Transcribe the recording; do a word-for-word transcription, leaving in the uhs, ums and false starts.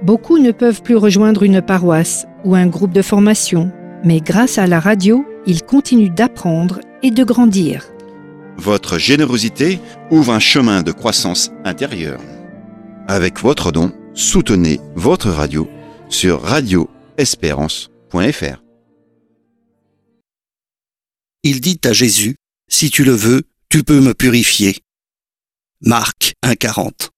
Beaucoup ne peuvent plus rejoindre une paroisse ou un groupe de formation, mais grâce à la radio, ils continuent d'apprendre et de grandir. Votre générosité ouvre un chemin de croissance intérieure. Avec votre don, soutenez votre radio sur radio espérance point f r. Il dit à Jésus, « Si tu le veux, tu peux me purifier. » Marc un quarante.